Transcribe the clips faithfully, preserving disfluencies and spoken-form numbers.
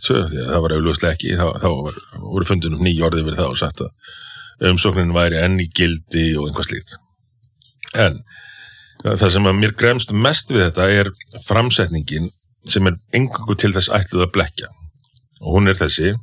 tvö, því að það var augljóslega ekki, þá, þá var, voru fundunum ný orðið yfir það og sagt að umsóknin væri enn í gildi og einhvað slíkt. En það sem að mér gremst mest við þetta er framsetningin sem er eingöngu til þess ætluð að blekkja. Og hún er þessi,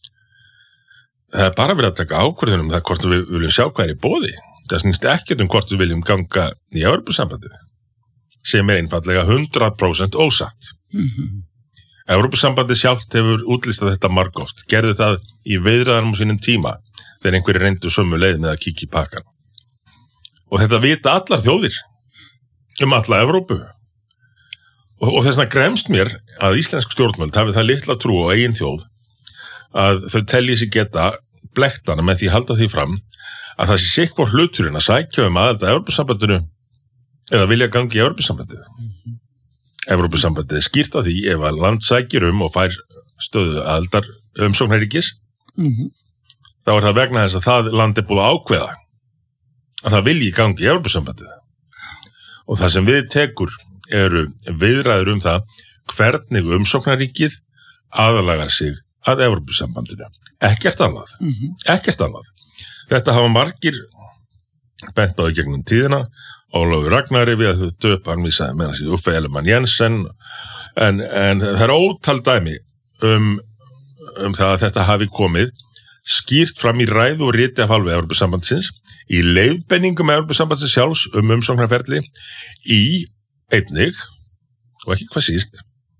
það er bara verið að taka ákvörðun um það hvort við viljum sjá hvað er í boði. Það snýst ekkert um hvort við viljum ganga í Evrópusambandið, sem er einfallega hundrað prósent ósatt. Mm-hmm. Evrópusambandið sjálft hefur útlistað þetta margoft, gerði það í viðræðunum á sínum tíma þegar einhverju reyndu sömu leið með að kíkja í pakkan. Og þetta vita allar þjóðir um alla Evrópu. Og, og þess vegna gremst mér að íslensk stjórnvöld hafi það litla trú á eigin þjóð að þau telji sig geta blektana með því að halda því fram að það sé sitthvor hluturinn að sækja um aðild að Evrópusambandinu eða vilja gangi í Evrópusambandið. Mm-hmm. Evrópusambandið er skýrt á því ef að land sækir um og fær stöðu aðildar umsóknarríkis, mm-hmm. þá er það vegna þess að það land er búið að ákveða að það vilji gangi í Evrópusambandið. Og það sem við tekur eru viðræður um það hvernig umsóknarríkið aðalagar sig að Evrópusambandinu. Ekkert annað. Mm-hmm. Ekkert annað. Þetta hafa margir bent á í gegnum tíðina. Ólafur Ragnari við að þau döp hann vísaði með hans í Uffe Ellemann Jensen en, en það er ótal dæmi um, um það að þetta hafi komið skýrt fram í ræðu og riti af hálfu Evrópusambandsins, í leiðbeiningum Evrópusambandsins sjálfs um umsóknarferli, í einnig, og ekki hvað síst,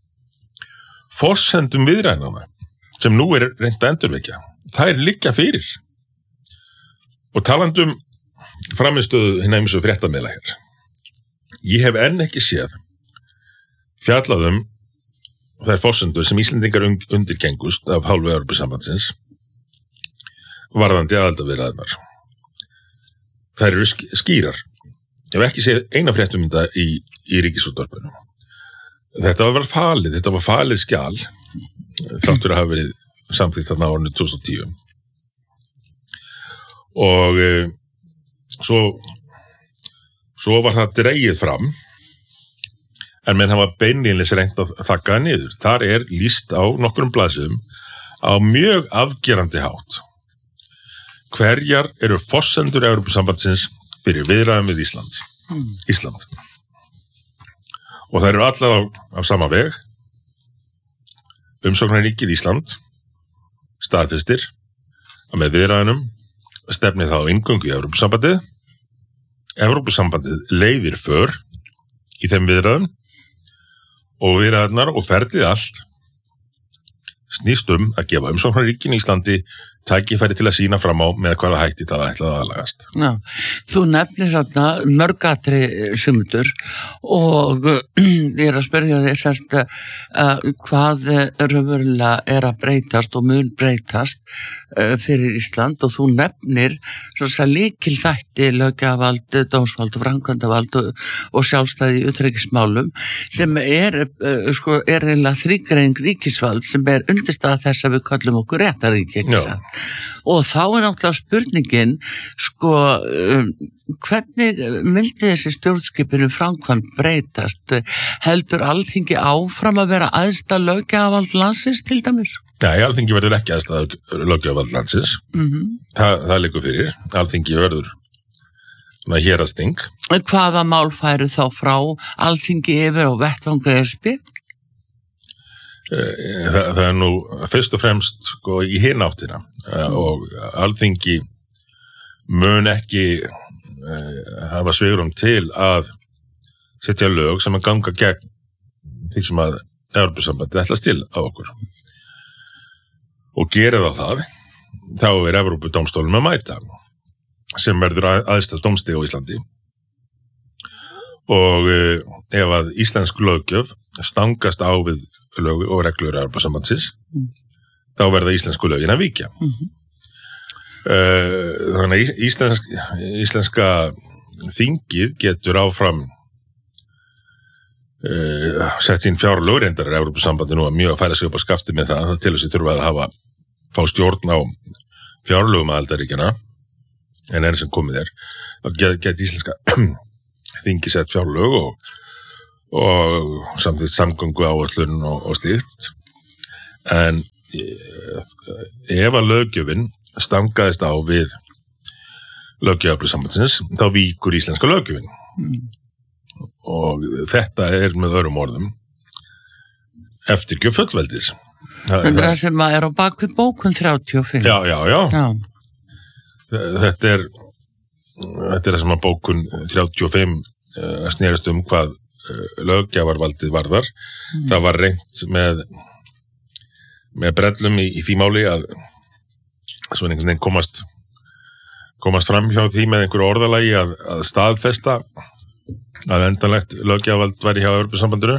forsendum viðræðnanna sem nú er reynt að endurvekja. Það er liggja fyrir. Og talandum framistöðu hinn ýmsu fréttamiðla hér. Ég hef enn ekki séð fjallað um þær forsendur sem Íslendingar undirgengust af hálfu Evrópusambandsins varðandi aðildarviðræðurnar. Þær eru skýrar. Ég hef ekki séð eina fréttum um þetta í, í Ríkisútvarpinu. Þetta var falið, þetta var falið skjal þáttur að hafa verið samþykkt þarna á árinu tvö þúsund og tíu. Og e, svo, svo var það dregið fram en menn hafa beinlínis reynt að þakka það niður. Þar er lýst á nokkrum blaðsíðum á mjög afgerandi hátt hverjar eru forsendur Evrópusambandsins fyrir viðræðum við Ísland. Mm. Ísland. Og það eru allar á, á sama veg. Umsóknarríkið Ísland staðfestir að með viðræðunum stefnir þá inngöngu í Evrópusambandið. Evrópusambandið leiðir för í þeim viðræðum og viðræðurnar og ferlið allt snýst um að gefa umsóknarríkinu Íslandi tækifæri til að sýna fram á með hvaða hætti það ætlaði aðlagast. Já, þú nefnir þarna mörgatri sumdur og ég er að spyrja þig sérst uh, hvað raunverulega er að breytast og mun breytast uh, fyrir Ísland og þú nefnir svona líkil þætti löggjafarvald, dómsvald og framkvæmdavald og, og sjálfstæði í utanríkismálum sem er, uh, sko, er eiginlega þrígreining ríkisvald sem er undirstað þess að við kallum okkur réttaríki, ekki sant? Og þá er náttúrulega spurningin sko um, hvernig myndi þessi stjórnskipinu framkvæmd breytast? Heldur Alþingi áfram að vera æðsta löggjafarvald landsins til dæmis? Nei, Alþingi verður ekki æðsta löggjafarvald landsins. Mm-hmm. Þa, það liggur fyrir. Alþingi verður héraðsþing. Hvaða mál færu þá frá Alþingi yfir og vettvangu E S B? Það, það er nú fyrst og fremst sko, í hinn áttina mm. og Alþingi mun ekki uh, hafa svigrúm til að setja lög sem að ganga gegn því sem að Evrópusambandið ætlast til á okkur. Og gera þá það, þá er Evrópudómstólinn að mæta sem verður að, aðstæðst dómstig á Íslandi. Og uh, ef að íslensk löggjöf stangast á við lög og reglur Evrópusambandsins, mm. þá verða íslensku lögin að víkja. Mm-hmm. Uh, þannig að íslensk, íslenska þingið getur áfram uh, sett sín fjárlög, reyndar er Evrópusambandið nú að mjög að færa sig upp á skafti með það, það til þess að þurfa að hafa fá stjórn á fjárlögum aðildarríkjana en enn sem komið er, þá get, get íslenska þingið sett fjárlög og og samtidig samgöngu áætlun og, og slíkt. en ef að löggjöfin stangaðist á við löggjöfaflugsambandsins, þá víkur íslenska löggjöfin. Mm. Og þetta er með öðrum orðum eftirgjöf fullveldis. Það er það sem er á bakvið bókun þrjátíu og fimm. Já, já, já. já. Þetta er þetta er það sem að bókun þrjátíu og fimm uh, snerist um hvað uh, löggjafarvaldið varðar. Mm. Það var reynt með með brellum í, í því máli að svona einhvern veginn komast komast fram hjá því með einhverju orðalagi að, að staðfesta að endanlegt löggjafarvald væri hjá Evrópusambandinu,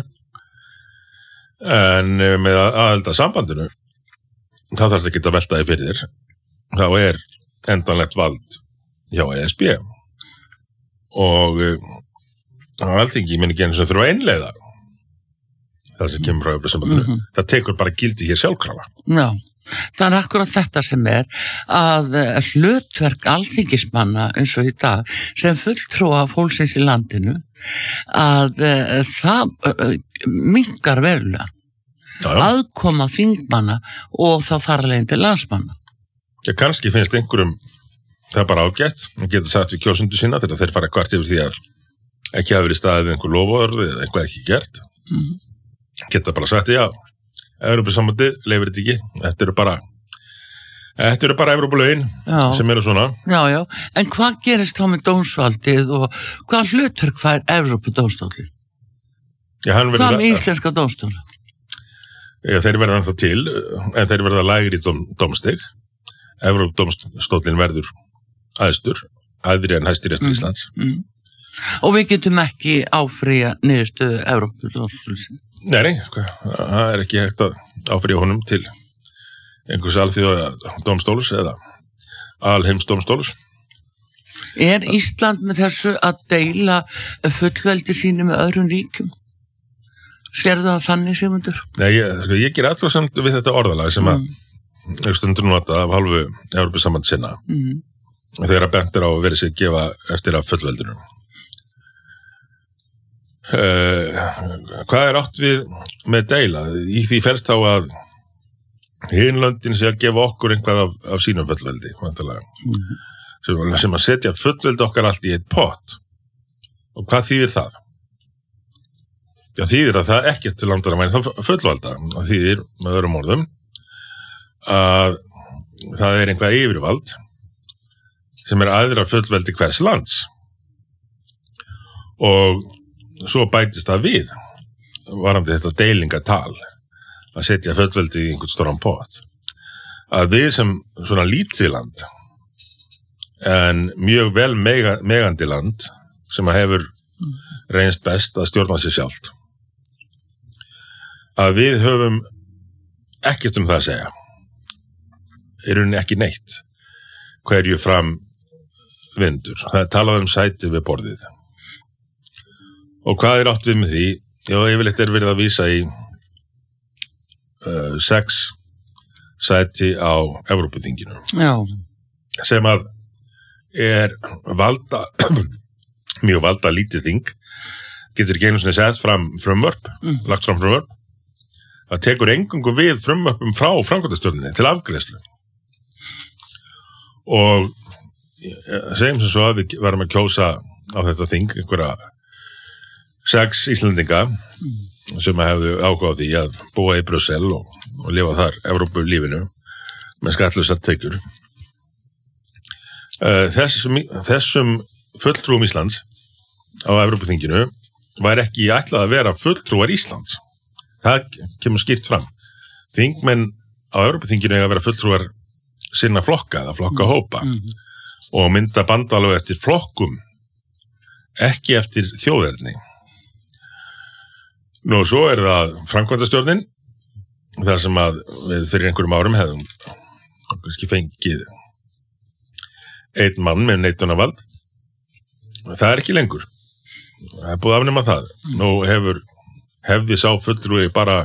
en með aðelda sambandinu þá þarf þetta ekki að velta því fyrir þér, þá er endanlegt vald hjá E S B og á Alþingi minn ekki einu sem þurfa að innleiða það sem kemur frá Evrópusambandinu. Mm-hmm. Það tekur bara gildi hér sjálfkrafa. Já, það er akkurat þetta sem er að hlutverk alþingismanna eins og í dag sem fulltrúa fólksins í landinu að það minnkar verulega. Já, já. Aðkoma þingmanna og þá þarlegin til landsmanna. Já, kannski finnst einhverjum það bara ágætt, hann getur sagt við kjósundu sína þegar þeir fara kvart yfir því að ekki hafi verið staðið við einhver loforð eða einhvað ekki gert. Mm-hmm. Geta bara sagt já, Evrópusambandið leyfir þetta ekki, þetta eru bara þetta eru bara Evrópulögin sem eru svona. Já, já, en hvað gerist þá með dómsvaldið og hvað hlutverk fær Evrópudómstóllinn? Já, hann verður hvað með íslenska dómstóla? Já, þeir verða ennþá til, en þeir verða lægri dóm, dómstig. Evrópudómstóllinn verður æðstur, æðri en Hæstiréttur mm. Íslands. Mm. Og við getum ekki áfrýja niðurstöðu Evrópudómstólsins. Nei, nei, það er ekki hægt að áfrýja honum til einhvers alþjóða dómstóls eða alheimsdómstóls. Er Ísland með þessu að deila fullveldi sínu með öðrum ríkjum? Sérðu það þannig, Sigmundur? Nei, ég, sko, ég ger athugasemd við þetta orðalag sem að mm. stundur nota af hálfu Evrópusamband sinna. Mm. Þegar að bentir á að verið sig gefa eftir af fullveldinu. Uh, hvað er átt við með deila? Í því felst þá að hinlöndin sé að gefa okkur einhvað af, af sínum fullveldi mm. sem, sem að setja fullveldi okkar allt í eitt pott. Og hvað þýðir það? Já, þýðir að það ekkert til landar að væri þá fullvalda. Það þýðir með öðrum orðum að það er einhvað yfirvald sem er aðra fullveldi hvers lands og svo bætist það við varandi þetta deilingatal að setja fullveldi í einhvern stóran pott að við sem svona lítið land en mjög vel mega, megandi land sem að hefur reynst best að stjórna sér sjálft að við höfum ekkert um það að segja er rauninni ekki neitt hverju fram vindur. Það er talað um sæti við borðið. Og hvað er átt við með því? Já, yfirleitt er verið að vísa í uh, sex sæti á Evrópuþinginu. Já. Sem að er valda, mjög valda lítið þing, getur ekki einu sinni sett fram frumvörp, mm. lagt fram frumvörp. Það tekur engungu við frumvörpum frá framkvæmdastjórninni til afgreiðslu. Og segjum sem svo að við varum að kjósa á þetta þing einhverja sex Íslendinga mm. sem hefðu áhuga á því að búa í Brussel og, og lifa þar Evrópulífinu með skattlausar tekjur. Þessum, þessum fulltrúum Íslands á Evrópuþinginu var ekki ætlað að vera fulltrúar Íslands. Það kemur skýrt fram. Þingmenn á Evrópuþinginu eiga að vera fulltrúar sinna flokka eða flokkahópa mm. og mynda bandalög eftir flokkum, ekki eftir þjóðerni. Nú, svo er það framkvæmdastjórnin, þar sem að við fyrir einhverjum árum hefðum kannski fengið einn mann með neitunarvald. Það er ekki lengur. Það er búið að afnema það. Nú hefur hefði sá fulltrúi bara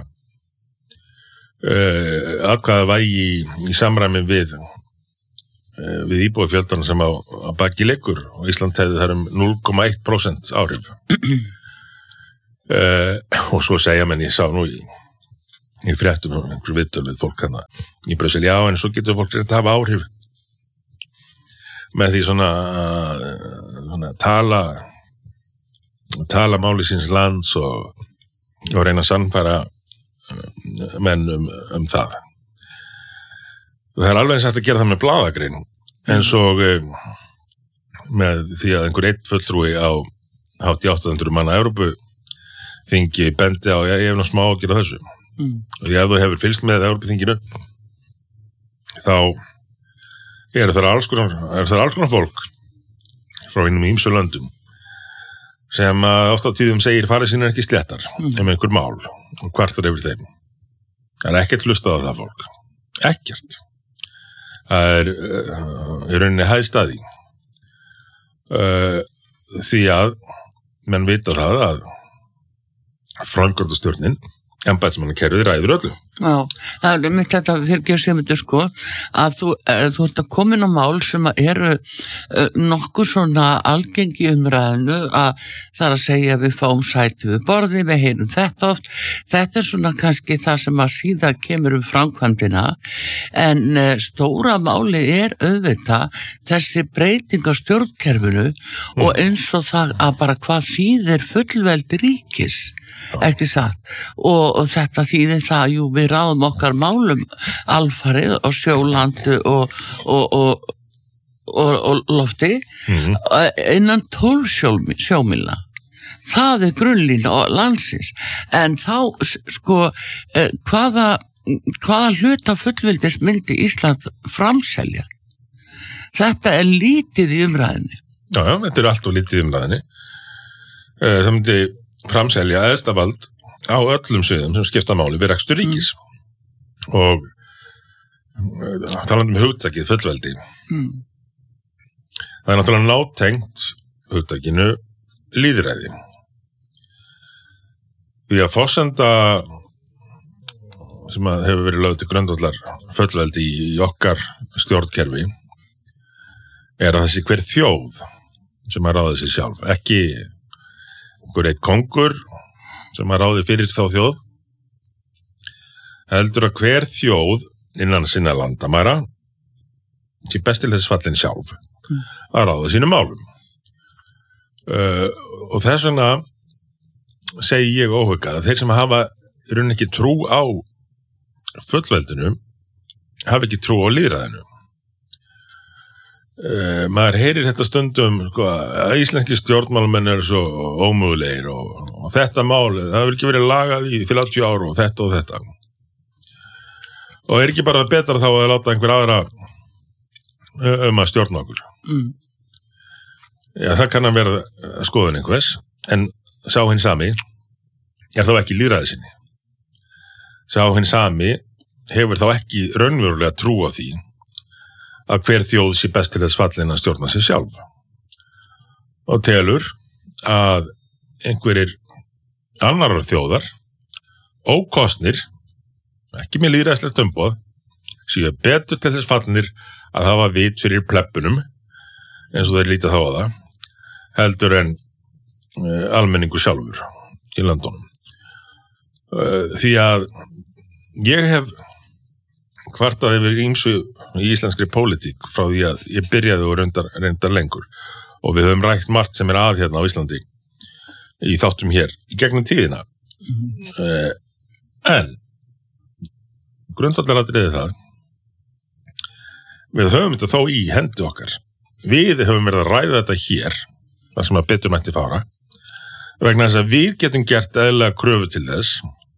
uh, aðkvæða vægi í, í samræmi við uh, við íbúafjöldan sem á, á baki leikur og Ísland hefði þar um núll komma eitt prósent áhrif. uh, og svo segja menn ég sá nú í í fréttum og einhverju viðtölu við fólk hana í Brussel, já, en svo getur fólk reynt að hafa áhrif með því svona, svona tala tala máli síns lands og, og reyna að sannfæra menn um, um það. Það er alveg eins hægt að gera það með blaðagrein eins og um, með því að einhver einn fulltrúi á hátt í átta hundruð manna Evrópu þingi bendi á, ég hef nú smá að gera þessu mm. og ef þú hefur fylgst með Evrópu þinginu þá er það alls konar, er það alls konar fólk frá einum ýmsu löndum sem oft á tíðum segir farið sín er ekki sléttar mm. um einhver mál og kvartar yfir þeim. Það er ekkert hlustað á það fólk. Ekkert. Það er uh, í rauninni hæðstaði uh, því að menn vita það að framkvæmdastjórnin embættismannakerfið ræður öllu. Já, það er mitt þetta fyrir Sigmundur sko að þú, þú ert að komin á mál sem eru uh, nokkuð svona algengi umræðinu að það er að segja að við fáum sæti við borði, við heyrum þetta oft, þetta er svona kannski það sem að síðan kemur um framkvæmdina en uh, stóra máli er auðvitað þessi breyting á stjórnkerfinu mm. og eins og það að bara hvað þýðir fullveldi ríkis ekki satt og, og þetta þýðir það jú við ráðum okkar málum alfarið og sjólandu og, og, og, og, og lofti mm-hmm. innan tólf sjómílna það er grunnlína landsins en þá sko hvaða, hvaða hluta fullveldis myndi Ísland framselja þetta er lítið í umræðinni. Já, já, þetta er allt og lítið í umræðinni það myndi framselja eðstavald á öllum sviðum sem skipta máli við rekstur ríkis mm. og talandi um hugtakið fullveldi mm. það er náttúrulega nátengt hugtakinu lýðræði því að forsenda sem að hefur verið lögð til grundvallar fullveldi í okkar stjórnkerfi er að þessi hver þjóð sem að ráða sig sjálf ekki einhver eitt kongur sem að ráði fyrir þá þjóð heldur að hver þjóð innan sinna landamæra sé best til þess fallin sjálf mm. að ráða sínum málum uh, og þess vegna segi ég óhugað að þeir sem hafa í rauninni ekki trú á fullveldinu hafa ekki trú á lýðræðinu. Uh, maður heyrir þetta stundum sko, að íslenski stjórnmálamenn eru svo ómögulegir og, og þetta mál, það hefur ekki verið lagað í þrjátíu ár og þetta og þetta og er ekki bara betra þá að láta einhver aðra um að stjórna okkur mm. Já, það kann að vera skoðun einhvers en sá hinn sami er þá ekki lýðræði sinni sá hinn sami hefur þá ekki raunverulega trú á því að hver þjóð sé best til þess fallin að stjórna sig sjálf og telur að einhverjir annarar þjóðar ókostnir ekki með lýðræðislegt umboð séu betur til þess fallinir að hafa vit fyrir plebunum eins og þeir líta þá á það heldur en uh, almenningur sjálfur í landunum uh, því að ég hef kvartað yfir ýmsu í íslenskri pólitík frá því að ég byrjaði og reyndar, reyndar lengur og við höfum rætt margt sem er að hérna á Íslandi í þáttum hér í gegnum tíðina mm-hmm. uh, en grundvallaratriði það við höfum þetta þó í hendi okkar við höfum verið að ræða þetta hér þar sem að betur mætti fara vegna þess að við getum gert eðlilega kröfu til þess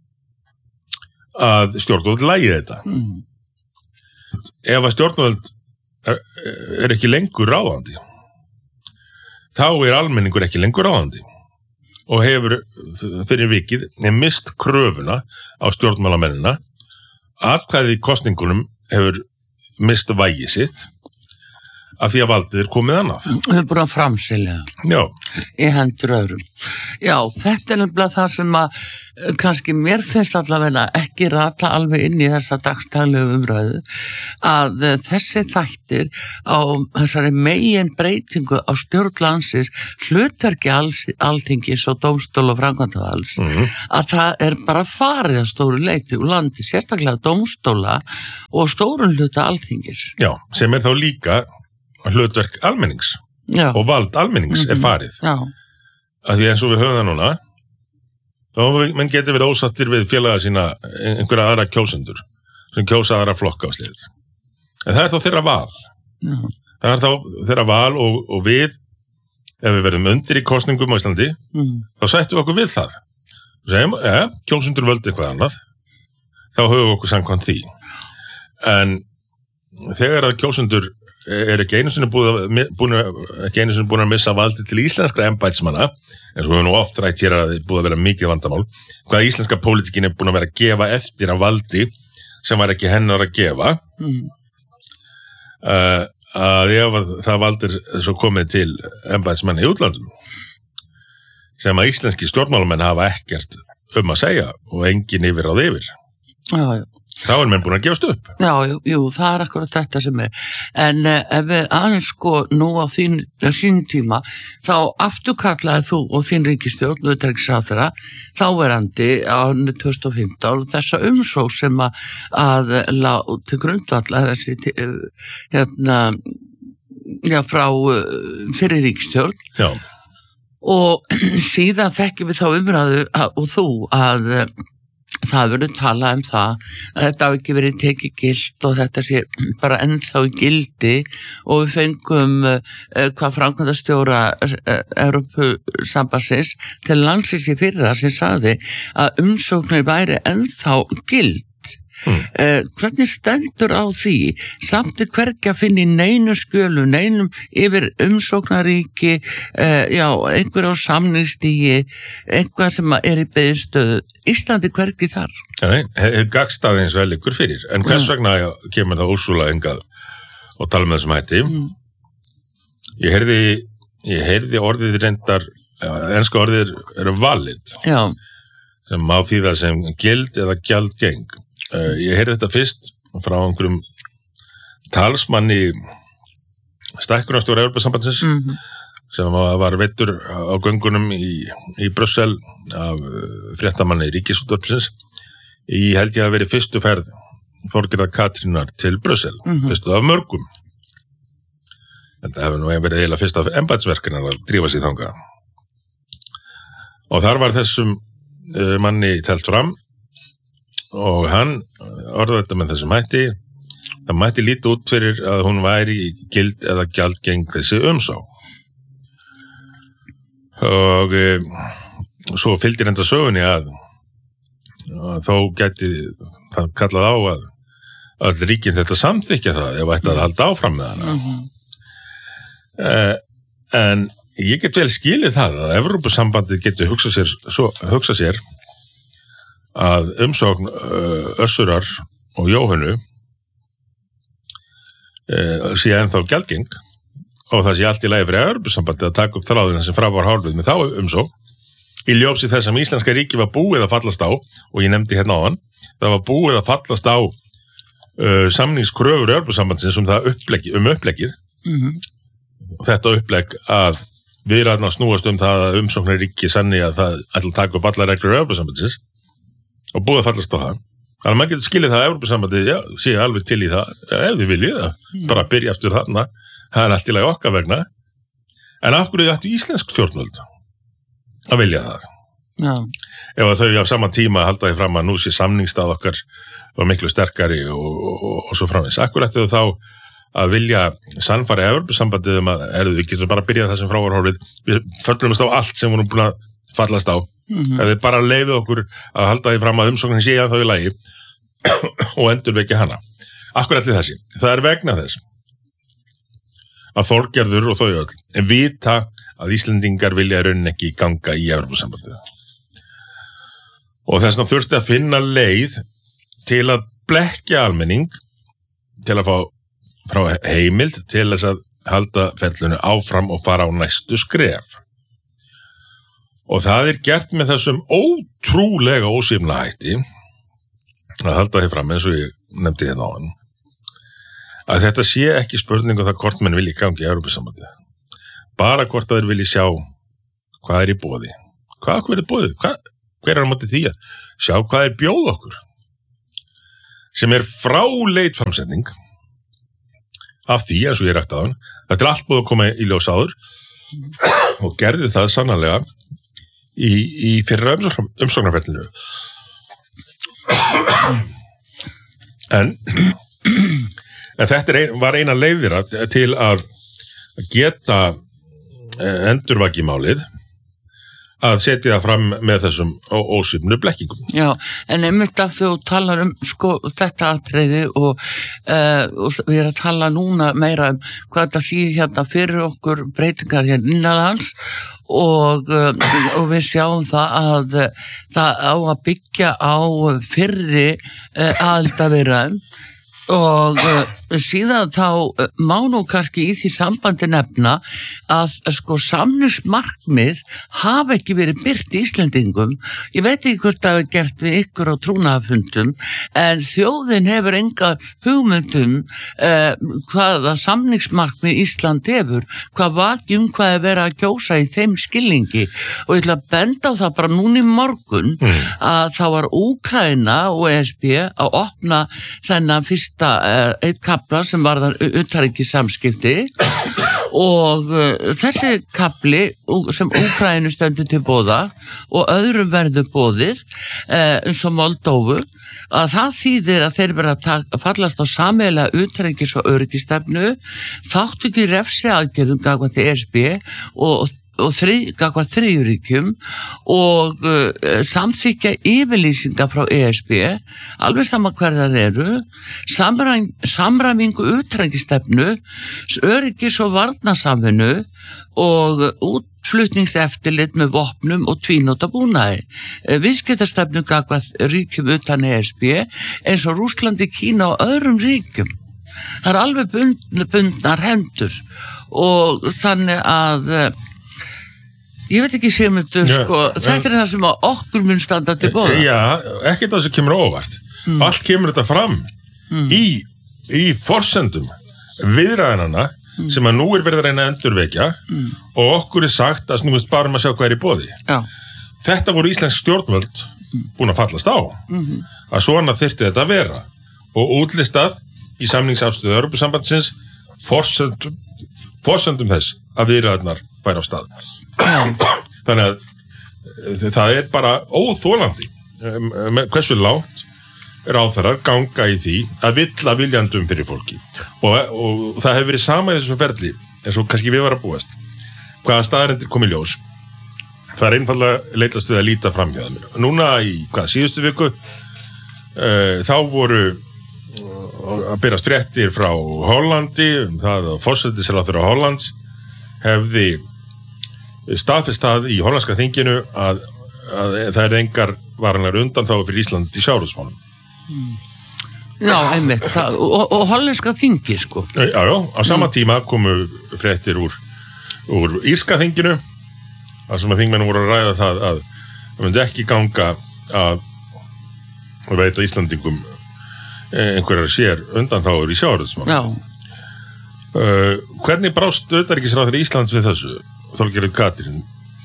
að stjórnvöld lægi þetta mm. ef að stjórnvöld er, er ekki lengur ráðandi þá er almenningur ekki lengur ráðandi og hefur fyrir vikið mist kröfuna á stjórnmálamennina atkvæði í kosningunum hefur mist vægi sitt af því að valdið er komið annað. Við erum búin að framselja Já. í hendur öðrum. Já, þetta er nefnilega það sem að kannski mér finnst allavega ekki rata alveg inn í þessa dagstæðlegu umræðu að þessi þættir á þessari megin breytingu á stjórn landsins, hlutverki Alþingis og dómstól og framkvæmdarvalds, mm-hmm. að það er bara farið að stóru leyti úr landi, sérstaklega dómstóla og stórun hluta Alþingis. Já, sem er þá líka hlutverk almennings Já. og vald almennings mm-hmm. er farið. Já. Að því eins og við höfum það núna, þá menn getur verið ósattir við félaga sína einhverja aðra kjósendur sem kjósa aðra flokka á slið. En það er þá þeirra val. Já. Það er þá þeirra val og, og við, ef við verðum undir í kosningum á Íslandi, mm. þá sættum við okkur við það. Segjum, ja, kjósendur völdu eitthvað annað, þá höfum við okkur samkvæmt því. En þegar að kjósendur er ekki einu sinni búin að, ekki einu sinni búin að missa valdi til íslenskra embættismanna, en svo hefur nú oft rætt hér að það er búið að vera mikið vandamál, hvað íslenska pólitíkin er búin að vera að gefa eftir af valdi sem var ekki hennar að gefa, mm. uh, að ef það valdir svo komið til embættismanna í útlandum, sem að íslenski stjórnmálamenn hafa ekkert um að segja og engin yfir á yfir. Já, já. Þá er menn búin að gefast upp. Já, jú, jú, það er akkurat þetta sem er. En eh, ef við aðeins sko nú á þín, sín tíma, þá afturkallaði þú og þín ríkisstjórn, utanríkisráðherra, þáverandi á tvö þúsund og fimmtán, þessa umsókn sem að, að lá til grundvallar þessi, hérna, já, frá fyrir ríkisstjórn. Já. Og síðan þekkjum við þá umræðu og þú að það verður talað um það að þetta hafi ekki verið tekið gilt og þetta sé bara ennþá í gildi og við fengum uh, hvað framkvæmdastjóra uh, Evrópusambandsins til landsins í fyrra sem sagði að umsóknir væri ennþá gild. Hmm. Uh, hvernig stendur á því samt er hvergi að finna í neinu skjölu, neinum yfir umsóknaríki, uh, já, einhver á samningsstígi, eitthvað sem er í beðstöðu. Íslandi hvergi þar. Nei, hefur gagstaðins vel ykkur fyrir, en hvers vegna mm. kemur það Úrsúla hingað og tala með þessum hætti? Mm. Ég heyrði, ég heyrði orðið reyndar, enska orðið eru valid, já. Sem má þýða sem gild eða gjaldgeng. Uh, ég heyrði þetta fyrst frá einhverjum talsmanni stækkunarstjóra Evrópusambandsins mm-hmm. sem var veittur á göngunum í, í Brussel af fréttamanni Ríkisútvarpsins í held ég að veri fyrstu ferð Þorgerðar Katrínar til Brussel, mm-hmm. fyrstu af mörgum. En það hefur nú verið eiginlega fyrst af embættisverkinar að drífa sig þangað. Og þar var þessum uh, manni telt fram og hann orðaði þetta með þessum hætti, það mætti lítið út fyrir að hún væri gild eða gjaldgeng þessi umsá. Og e, svo fylgdi reynda sögunni að, að þó gæti það kallað á að öll ríkin þetta samþykja það ef ætti að halda áfram með hana. Mm-hmm. E, en ég get vel skilið það að Evrópusambandið getur hugsað sér, svo, hugsað sér að umsókn Össurar og Jóhönnu sé ennþá gjaldgeng og það sé allt í lagi fyrir Evrópusambandið að taka upp þráðina sem frá var hálfið með þá umsókn í ljósi þess að Íslenska ríki var búið að fallast á og ég nefndi hérna áðan það var búið að fallast á uh, samningskröfur Evrópusambandsins um það uppleggi, um uppleggið mm-hmm. þetta upplegg að viðræðurnar snúast um það að umsóknar ríki sanni að það ætla að taka upp allar reglur Evrópusambandsins og búið að fallast á það. Þannig að maður getur skilið það að Evrópusambandið, já, sé alveg til í það, ja, ef þið viljið það, mm. bara byrja eftir þarna, það er allt í lagi okkar vegna. En af hverju ættu íslensk stjórnvöld að vilja það? Já. Ef að þau á saman tíma halda því fram að nú sé samningsstað okkar og miklu sterkari og, og, og, og svo framins. Af hverju ættu þau þá að vilja sannfæra Evrópusambandið um að erðu við getum bara að byrja það sem frávarhorfið, við föllumst á allt sem vorum búin að fallast á. Mm-hmm. Ef þið bara leyfið okkur að halda því fram að umsóknin sé að þá í lagi og endurvekja hana. Akkur allir þessi. Það er vegna þess að Þorgerður og þau öll vita að Íslendingar vilja raunin ekki ganga í Evrópusambandið. Og þess vegna þurfti að finna leið til að blekkja almenning til að fá frá heimild til þess að halda ferlinu áfram og fara á næstu skref. Og það er gert með þessum ótrúlega ósýmla hætti að halda því fram eins og ég nefndi hérna á hann að þetta sé ekki spurningu það hvort menn vilji gangi í Evrópusambandið. Bara hvort að þeir vilji sjá hvað er í boði. Hvað hver er boðið? Hvað, hver er á móti því að sjá hvað er bjóð okkur? Sem er fráleit framsetning af því, eins og ég rætti á hann, þetta er allt búið að koma í ljós áður og gerði það sannarlega í, í fyrra umsóknarferlinu. En En þetta ein, var eina leiðir til að geta endurvaki málið að setja það fram með þessum ósýmnu blekkingum. Já, en einmitt af því þú talar um sko, þetta atriði og, uh, og við erum að tala núna meira um hvað þetta þýðir hérna fyrir okkur breytingar hérna innanlands og, uh, og við sjáum það að uh, það á að byggja á fyrri uh, aðildarviðræðum og uh, síðan þá uh, má nú kannski í því sambandi nefna að uh, sko samningsmarkmið hafa ekki verið birt í Íslendingum. Ég veit ekki hvort það hefur gert við ykkur á trúnaðarfundum en þjóðin hefur enga hugmyndum uh, hvaða samningsmarkmið Ísland hefur, hvað vakjum hvað er verið að kjósa í þeim skilningi og ég ætla að benda á það bara núna í morgun mm. að það var Úkraína og E S B að opna þennan fyrsta uh, eitt kapla sem var þar utanríkissamskipti og uh, þessi kapli sem Úkraínu stendur til boða og öðrum verður boðið uh, eins og Moldóvu að það þýðir að þeir verða að fallast á sameiginlega utanríkis- og öryggistefnu, þáttu ekki refsi aðgerðum gagnvart E S B og og þrið, gagvart þriðjuríkjum og uh, samþykja yfirlýsingar frá E S B alveg sama hver það eru samræm, samræmingu utanríkisstefnu, öryggis- og varnarsamvinnu og útflutningseftirlit með vopnum og tvínóta búnaði. Viðskiptastefnu gagvart ríkjum utan E S B eins og Rússlandi, Kína og öðrum ríkjum. Það er alveg bund, bundnar hendur og þannig að ég veit ekki sem þetta, sko, þetta er það sem okkur mun standa til boða. Já, ekkert það sem kemur óvart. Mm. Allt kemur þetta fram mm. í, í forsendum viðræðanna mm. sem að nú er verið að reyna að endurvekja mm. og okkur er sagt að snúist bara um að sjá hvað er í boði. Já. Þetta voru íslensk stjórnvöld búin að fallast á mm-hmm. að svona þyrfti þetta að vera og útlistað í samningsafstöðu Evrópusambandsins forsendum, forsendum þess að viðræðarnar færi á stað. Þannig að það er bara óþolandi hversu langt ráðherrar ganga í því að villa viljandum fyrir fólki og, og það hefur verið sama í þessum ferli eins og kannski við var að búast hvaða staðarendir kom í ljós það er einfallega leitast við að líta fram hjá það núna í hvað síðustu viku uh, þá voru uh, að berast fréttir frá Hollandi um það að forsætisráðherra Hollands hefði staðfest það í hollandska þinginu að, að það er engar varanlegar undanþágur fyrir Ísland í sjávarútvegsmálum. Mm. Já, einmitt. Það, og, og hollandska þingi, sko. Já, já, á sama mm. tíma komu fréttir úr, úr írska þinginu, þar sem að þingmennum voru að ræða það að það myndi ekki ganga að, að veita Íslandingum einhverjar sér undanþágur í sjávarútvegsmálum. Já. Uh, hvernig brást utanríkisráðherra Íslands við þessu? Þorgerður Katrín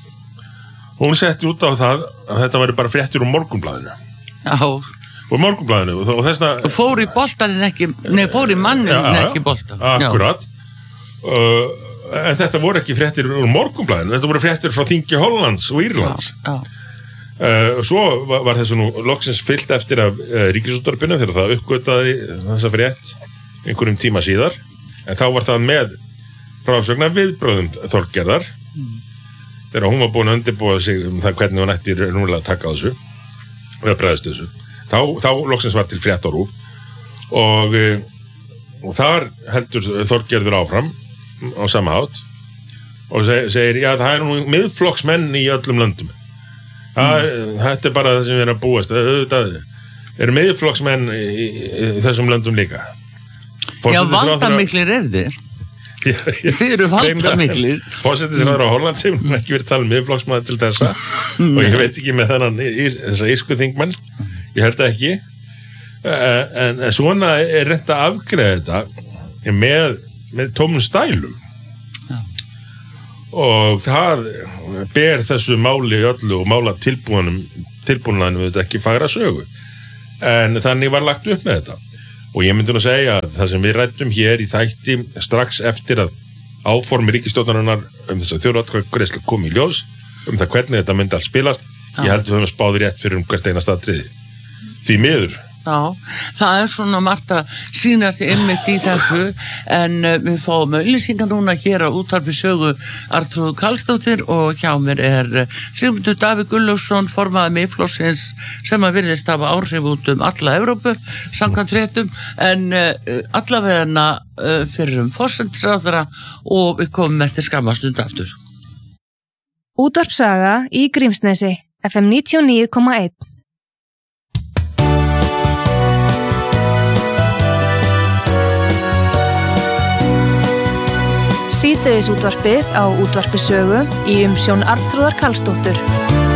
hún setti út á það að þetta væri bara fréttir úr Morgunblaðinu já og Morgunblaðinu og, og þessna og fór í boltaninn ekki nei fór í mannin ja, ekki boltan akkurat uh, en þetta voru ekki fréttir úr Morgunblaðinu þetta voru fréttir frá þingi Hollands og Írlands já, já. Uh, svo var, var þessu nú loksins fyllt eftir af uh, Ríkisútvarpinu þegar það uppgötaði þessa frétt einhverjum tíma síðar en þá var það með frásögnar viðbröðum Þorgerðar mm. þegar hún var búin að undirbúa sig um það hvernig hún ætti núlega að taka þessu eða bregðast þessu þá, þá loksins var til frétt á RÚV og, og þar heldur Þorgerður áfram á sama hátt og seg, segir já það er nú miðflokksmenn í öllum löndum það, mm. þetta er bara það sem við erum að búast það eru miðflokksmenn í, í, í þessum löndum líka já valdamiklir er þér Þið eru valdamiklir. Fósettisráðherra á Hollandi sem ekki verið talað um miðflokksmaður til þessa og ég veit ekki með þennan þessa írsku þingmenn, ég held það ekki en, en svona er reynt að afgreiða þetta með, með tómum stælum Já. Og það ber þessu máli öllu og mála tilbúinum tilbúinanum við þetta ekki fagra sögu en þannig var lagt upp með þetta og ég myndi nú segja að það sem við ræddum hér í þætti strax eftir að áformi ríkisstjórnarinnar um þess að þjóðaratkvæðagreiðslu kom í ljós um það hvernig þetta myndi allt spilast Já. Ég held að við höfum spáð rétt fyrir um hvert einasta atriði því miður Já, það er svona margt að sýnast einmitt í þessu en uh, við fáum auglýsingar núna hér á útvarpi sögu Arnþrúður Karlsdóttir og hjá mér er uh, Sigmundur Davíð Gunnlaugsson formaður Miðflokksins sem að virðist hafa áhrif út um alla Evrópu samkvæmt fréttum en uh, allavegana uh, fyrir um forsætisráðherra og við komum eftir skammastund aftur. Útvarpsaga í Grímsnesi F M níutíu og níu komma eitt Síðdegisútvarpið á útvarpi sögu í umsjón Arnþrúðar Karlsdóttur.